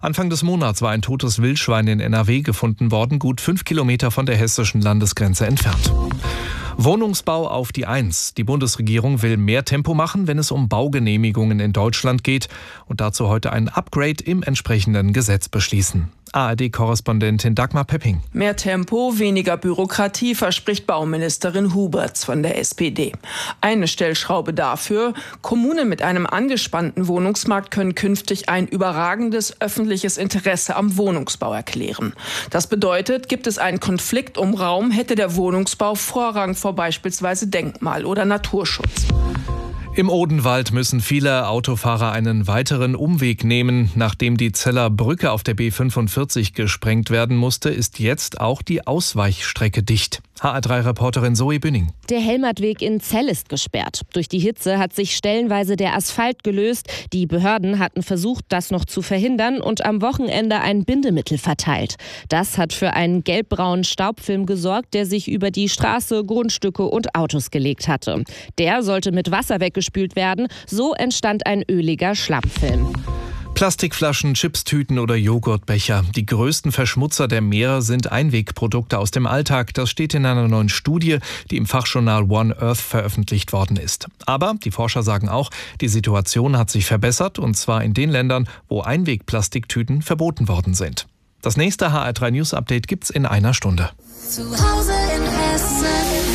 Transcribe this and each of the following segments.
Anfang des Monats war ein totes Wildschwein in NRW gefunden worden, gut 5 Kilometer von der hessischen Landesgrenze entfernt. Wohnungsbau auf die Eins. Die Bundesregierung will mehr Tempo machen, wenn es um Baugenehmigungen in Deutschland geht und dazu heute ein Upgrade im entsprechenden Gesetz beschließen. ARD-Korrespondentin Dagmar Pepping. Mehr Tempo, weniger Bürokratie, verspricht Bauministerin Huberts von der SPD. Eine Stellschraube dafür: Kommunen mit einem angespannten Wohnungsmarkt können künftig ein überragendes öffentliches Interesse am Wohnungsbau erklären. Das bedeutet, gibt es einen Konflikt um Raum, hätte der Wohnungsbau Vorrang vor beispielsweise Denkmal- oder Naturschutz. Im Odenwald müssen viele Autofahrer einen weiteren Umweg nehmen. Nachdem die Zeller Brücke auf der B45 gesprengt werden musste, ist jetzt auch die Ausweichstrecke dicht. HR3-Reporterin Zoe Bünning. Der Helmertweg in Zell ist gesperrt. Durch die Hitze hat sich stellenweise der Asphalt gelöst. Die Behörden hatten versucht, das noch zu verhindern und am Wochenende ein Bindemittel verteilt. Das hat für einen gelbbraunen Staubfilm gesorgt, der sich über die Straße, Grundstücke und Autos gelegt hatte. Der sollte mit Wasser weggespült werden. So entstand ein öliger Schlammfilm. Plastikflaschen, Chipstüten oder Joghurtbecher. Die größten Verschmutzer der Meere sind Einwegprodukte aus dem Alltag. Das steht in einer neuen Studie, die im Fachjournal One Earth veröffentlicht worden ist. Aber die Forscher sagen auch, die Situation hat sich verbessert, und zwar in den Ländern, wo Einwegplastiktüten verboten worden sind. Das nächste HR3 News Update gibt's in einer Stunde. Zu Hause in Hessen.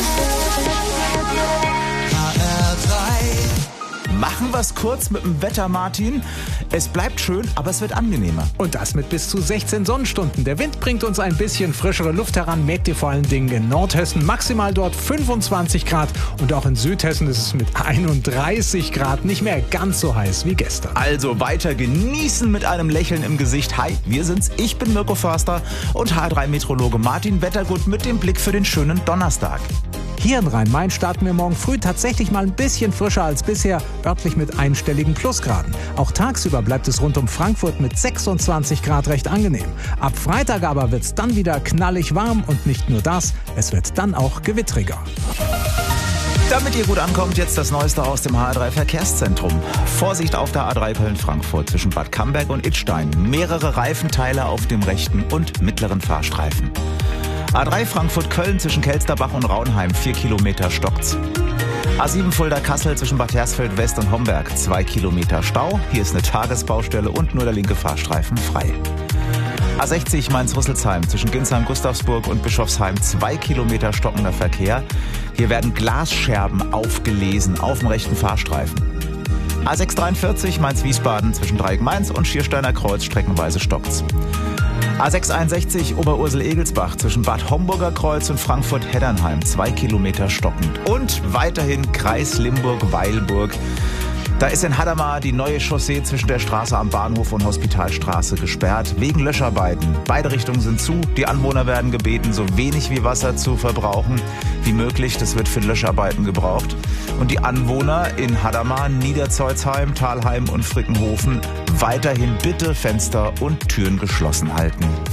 Machen wir's kurz mit dem Wetter, Martin. Es bleibt schön, aber es wird angenehmer. Und das mit bis zu 16 Sonnenstunden. Der Wind bringt uns ein bisschen frischere Luft heran, merkt ihr vor allen Dingen in Nordhessen. Maximal dort 25 Grad. Und auch in Südhessen ist es mit 31 Grad nicht mehr ganz so heiß wie gestern. Also weiter genießen mit einem Lächeln im Gesicht. Hi, wir sind's. Ich bin Mirko Förster und HR3-Meteorologe Martin Wettergut mit dem Blick für den schönen Donnerstag. Hier in Rhein-Main starten wir morgen früh tatsächlich mal ein bisschen frischer als bisher, örtlich mit einstelligen Plusgraden. Auch tagsüber bleibt es rund um Frankfurt mit 26 Grad recht angenehm. Ab Freitag aber wird's dann wieder knallig warm und nicht nur das, es wird dann auch gewittriger. Damit ihr gut ankommt, jetzt das Neueste aus dem HR3 Verkehrszentrum. Vorsicht auf der A3 Köln-Frankfurt zwischen Bad Camberg und Idstein. Mehrere Reifenteile auf dem rechten und mittleren Fahrstreifen. A3 Frankfurt-Köln zwischen Kelsterbach und Raunheim, 4 Kilometer stockt's. A7 Fulda-Kassel zwischen Bad Hersfeld West und Homberg, 2 Kilometer Stau. Hier ist eine Tagesbaustelle und nur der linke Fahrstreifen frei. A60 Mainz-Rüsselsheim zwischen Ginsheim-Gustavsburg und Bischofsheim, 2 Kilometer stockender Verkehr. Hier werden Glasscherben aufgelesen auf dem rechten Fahrstreifen. A643 Mainz-Wiesbaden zwischen Dreieck-Mainz und Schiersteiner Kreuz streckenweise stockt's. A661 Oberursel-Egelsbach zwischen Bad Homburger Kreuz und Frankfurt-Heddernheim, 2 Kilometer stockend. Und weiterhin Kreis Limburg-Weilburg. Da ist in Hadamar die neue Chaussee zwischen der Straße am Bahnhof und Hospitalstraße gesperrt, wegen Löscharbeiten. Beide Richtungen sind zu. Die Anwohner werden gebeten, so wenig wie Wasser zu verbrauchen wie möglich. Das wird für Löscharbeiten gebraucht. Und die Anwohner in Hadamar, Niederzeuzheim, Thalheim und Frickenhofen weiterhin bitte Fenster und Türen geschlossen halten.